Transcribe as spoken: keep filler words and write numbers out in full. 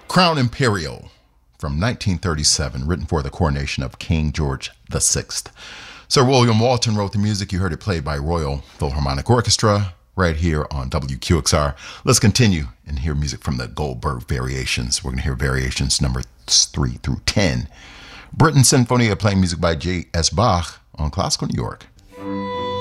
Crown Imperial from nineteen thirty-seven, written for the coronation of King George the Sixth. Sir William Walton wrote the music. You heard it played by Royal Philharmonic Orchestra right here on W Q X R. Let's continue and hear music from the Goldberg Variations. We're going to hear variations number three through ten. Britten Sinfonia playing music by J S. Bach on Classical New York.